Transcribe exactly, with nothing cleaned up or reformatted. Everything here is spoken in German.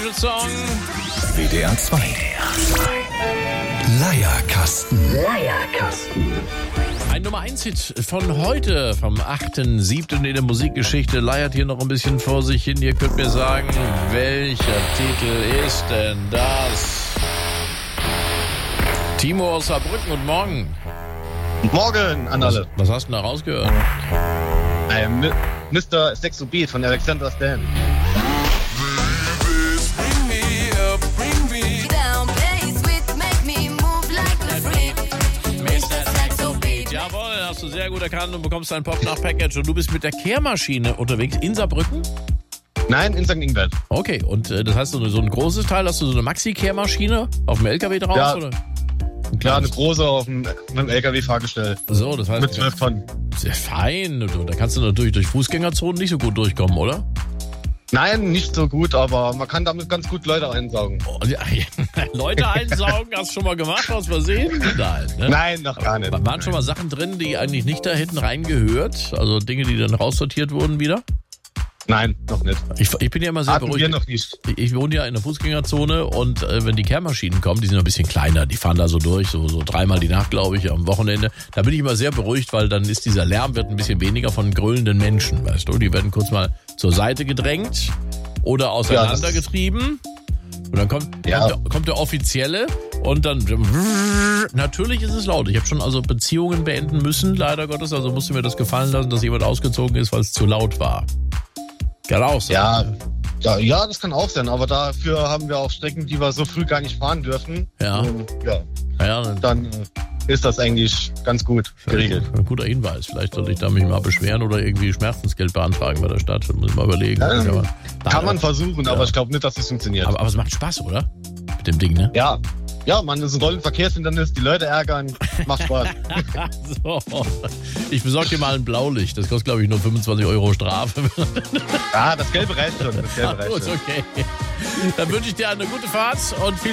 Titelsong. W D R zwei. Leierkasten. Leierkasten. Ein Nummer eins Hit von heute, vom achten siebten in der Musikgeschichte, leiert hier noch ein bisschen vor sich hin. Ihr könnt mir sagen, welcher Titel ist denn das? Timo aus Saarbrücken, guten Morgen. Morgen an alle. Was, was hast du denn da rausgehört? Ähm, Mister Sexo Beat von Alexander Stan. Jawohl, hast du sehr gut erkannt und bekommst dein Pop-Nach-Package. Und du bist mit der Kehrmaschine unterwegs in Saarbrücken? Nein, in Sankt Ingbert. Okay, und äh, das heißt, so, so ein großes Teil, hast du so eine Maxi-Kehrmaschine auf dem L K W drauf? Ja. Oder? Ja, eine große auf dem, mit dem L K W-Fahrgestell. So, das heißt, Mit zwölf Tonnen. sehr fein. Da kannst du natürlich durch Fußgängerzonen nicht so gut durchkommen, oder? Nein, nicht so gut, aber man kann damit ganz gut Leute einsaugen. Oh, ja, Leute einsaugen, hast du schon mal gemacht, aus Versehen? Nein, ne? Nein, noch gar nicht. Waren schon mal Sachen drin, die eigentlich nicht da hinten reingehört? Also Dinge, die dann raussortiert wurden wieder? Nein, noch nicht. Ich, ich bin ja immer sehr Hatten beruhigt. wir noch nicht. Ich, ich wohne ja in der Fußgängerzone und äh, wenn die Kehrmaschinen kommen, die sind ein bisschen kleiner, die fahren da so durch, so, so dreimal die Nacht, glaube ich, am Wochenende. Da bin ich immer sehr beruhigt, weil dann ist dieser Lärm wird ein bisschen weniger von grölenden Menschen, weißt du? Die werden kurz mal zur Seite gedrängt oder auseinandergetrieben. Und dann kommt, Ja. kommt, der, kommt der Offizielle und dann natürlich ist es laut. Ich habe schon also Beziehungen beenden müssen, leider Gottes. Also musste mir das gefallen lassen, dass jemand ausgezogen ist, weil es zu laut war. Kann auch sein. Ja, ja, ja, das kann auch sein, aber dafür haben wir auch Strecken, die wir so früh gar nicht fahren dürfen. Ja. Und, ja, Ja, dann dann äh, ist das eigentlich ganz gut geregelt. ein guter Hinweis. Vielleicht sollte ich da mich mal beschweren oder irgendwie Schmerzensgeld beantragen bei der Stadt. Das muss ich mal überlegen. Ja, kann man, Kann man versuchen, Ja. aber ich glaube nicht, dass es funktioniert. aber, aber es macht Spaß, oder? Mit dem Ding, ne? Ja, ja, man ist ein Rollenverkehrshindernis, die Leute ärgern, macht Spaß. So. Ich besorge dir mal ein Blaulicht. Das kostet, glaube ich, nur fünfundzwanzig Euro Strafe. Ja, das Gelbe reicht schon. Das Gelbe reicht Gut, schon. okay. Dann wünsche ich dir eine gute Fahrt und viel